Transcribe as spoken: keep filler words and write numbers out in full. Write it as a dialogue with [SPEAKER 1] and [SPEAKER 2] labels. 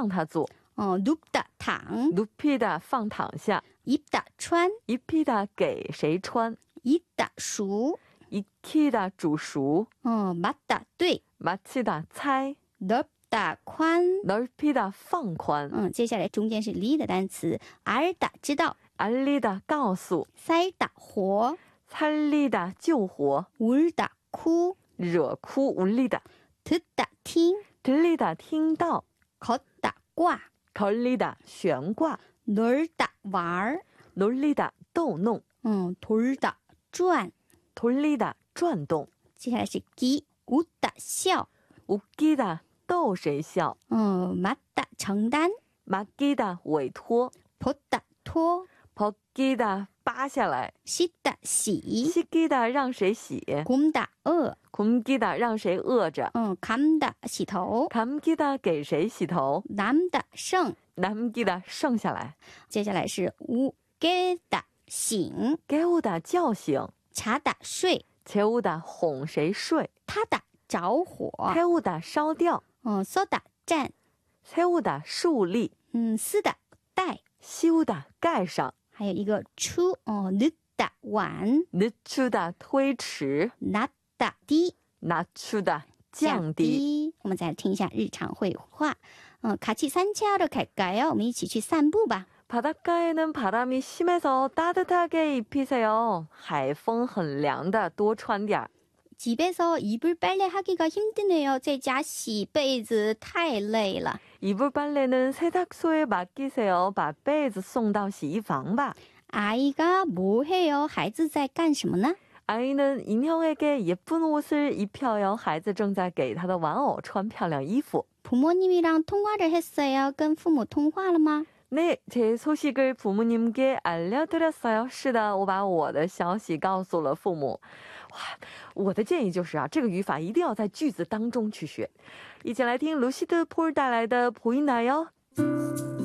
[SPEAKER 1] 让他做。
[SPEAKER 2] 어, 눕다, 당.
[SPEAKER 1] 눕히다 放躺下，
[SPEAKER 2] 입다,穿.
[SPEAKER 1] 입히다 给谁穿，
[SPEAKER 2] 익다, 熟.
[SPEAKER 1] 익히다 煮熟，
[SPEAKER 2] 어, 맞다, 对.
[SPEAKER 1] 마치다 猜，
[SPEAKER 2] 넓다, 宽.
[SPEAKER 1] 넓히다 放宽，
[SPEAKER 2] 嗯，接下来中间是리的单词 알다, 知道.
[SPEAKER 1] 알리다 告诉，
[SPEAKER 2] 살다, 活.
[SPEAKER 1] 살리다 救活，
[SPEAKER 2] 울다, 哭.
[SPEAKER 1] 惹哭 울리다,
[SPEAKER 2] 듣다, 听.
[SPEAKER 1] 들리다 听到，
[SPEAKER 2] 걷다, 挂.
[SPEAKER 1] 걸리다 悬挂，
[SPEAKER 2] 놀다, 玩.
[SPEAKER 1] 놀리다 逗弄，
[SPEAKER 2] 음, 돌다, 转.
[SPEAKER 1] 돌리다 转动，
[SPEAKER 2] 接下来是기, 웃다, 笑.
[SPEAKER 1] 웃기다 逗谁笑，
[SPEAKER 2] 어, 맞다,承担.
[SPEAKER 1] 맡기다 委托，
[SPEAKER 2] 벗다, 脱.
[SPEAKER 1] 벗기다 扒下来，
[SPEAKER 2] 씻다, 洗.
[SPEAKER 1] 씻기다 让谁洗，
[SPEAKER 2] 곰다, 饿.
[SPEAKER 1] 굶기다 让谁饿着，
[SPEAKER 2] 어, 감다, 洗头.
[SPEAKER 1] 감기다 给谁洗头，
[SPEAKER 2] 남다, 剩.
[SPEAKER 1] 남기다 剩下来，
[SPEAKER 2] 接下来是 우, 깨다, 醒.
[SPEAKER 1] 깨우다 叫醒，
[SPEAKER 2] 자다, 睡.
[SPEAKER 1] 재우다 哄谁睡，
[SPEAKER 2] 타다, 着火.
[SPEAKER 1] 태우다 烧掉，
[SPEAKER 2] 어, 써다, 占.
[SPEAKER 1] 세우다 树立，
[SPEAKER 2] 음, 쓰다, 带.
[SPEAKER 1] 씌우다 盖上，
[SPEAKER 2] 还有一个 추, 어, 늦다, 晚.
[SPEAKER 1] 늦추다 推迟，
[SPEAKER 2] 낮다, 低.
[SPEAKER 1] 낮추다 降低。
[SPEAKER 2] 我们再来听一下日常会话. 어, 같이 산책하러 갈까요? 我们一起去散步吧.
[SPEAKER 1] 바닷가에는 바람이 심해서 따뜻하게 입히세요. 海风很凉的，多穿点儿。
[SPEAKER 2] 집에서 이불 빨래 하기가 힘드네요. 在家洗被子太累了.
[SPEAKER 1] 이불 빨래는 세탁소에 맡기세요. 把被子送到洗衣房吧。
[SPEAKER 2] 아이가 뭐 해요? 孩子在干什么呢?
[SPEAKER 1] 아이는 인형에게 예쁜 옷을 입혀요. 孩子正在给他的玩偶穿漂亮衣服。
[SPEAKER 2] 부모님이랑 통화를 했어요. 跟父母通话了吗?
[SPEAKER 1] 네, 제 소식을 부모님께 알려드렸어요. 是的，我把我的消息告诉了父母。哇，我的建议就是啊，这个语法一定要在句子当中去学。一起来听卢西德·普尔带来的보이나요？